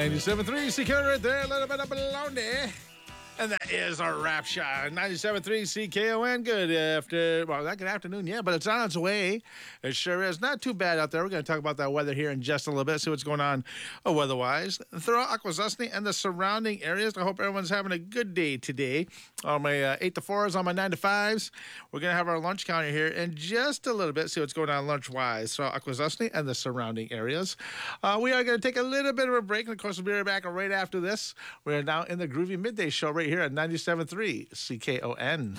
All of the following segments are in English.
97.3 CKON right there. A little bit of baloney. And that is our Rap Shot. 97.3 CKON. Good afternoon, yeah, but it's on its way. It sure is. Not too bad out there. We're going to talk about that weather here in just a little bit, see what's going on weather-wise. Throughout Akwesasne and the surrounding areas, I hope everyone's having a good day today. On my 8 to 4s, on my 9 to 5s. We're going to have our lunch counter here in just a little bit, see what's going on lunch-wise throughout Akwesasne and the surrounding areas. We are going to take a little bit of a break, and of course, we'll be right back right after this. We're now in the Groovy Midday Show right here at 97.3 CKON.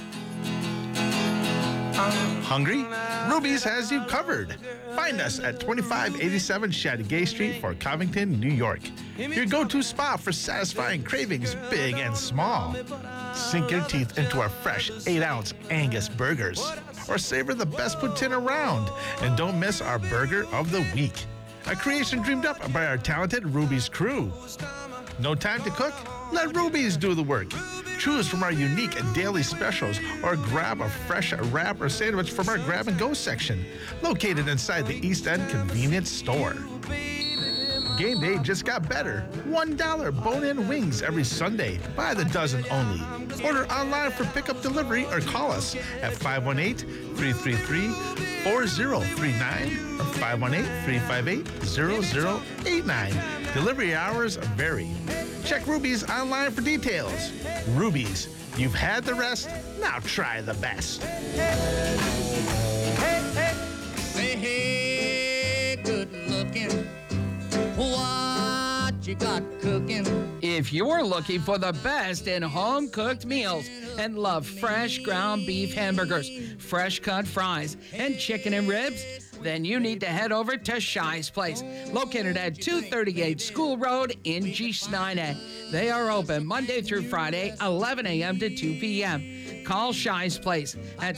Hungry? Ruby's has you covered. Find us at 2587 Chateauguay Street, Fort Covington, New York. Your go-to spot for satisfying cravings, big and small. Sink your teeth into our fresh 8-ounce Angus burgers, or savor the best poutine around. And don't miss our Burger of the Week, a creation dreamed up by our talented Ruby's crew. No time to cook? Let Ruby's do the work. Choose from our unique daily specials or grab a fresh wrap or sandwich from our grab-and-go section, located inside the East End Convenience Store. Game day just got better. $1 bone-in wings every Sunday, by the dozen only. Order online for pickup delivery or call us at 518-333-4039 or 518-358-0089. Delivery hours vary. Check Ruby's online for details. Ruby's, you've had the rest, now try the best. Say, hey, good looking. What you got cooking? If you're looking for the best in home-cooked meals and love fresh ground beef hamburgers, fresh cut fries, and chicken and ribs, then you need to head over to Shy's Place, located at 238 School Road in Gisnine. They are open Monday through Friday, 11 a.m. to 2 p.m. Call Shy's Place at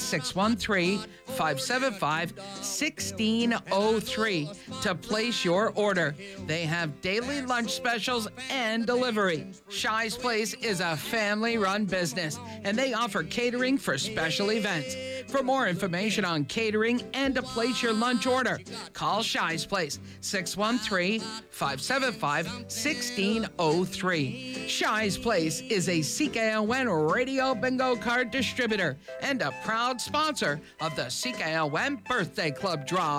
613-575-1603 to place your order. They have daily lunch specials and delivery. Shy's Place is a family-run business, and they offer catering for special events. For more information on catering and to place your lunch order, call Shy's Place, 613-575-1603. Shy's Place is a CKON Radio Bingo Card distributor and a proud sponsor of the CKON Birthday Club Draw.